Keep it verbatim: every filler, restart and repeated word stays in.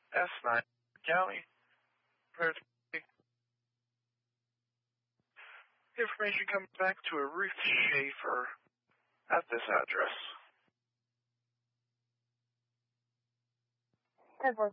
S nine County. Information comes back to a Ruth Schaefer at this address. ten four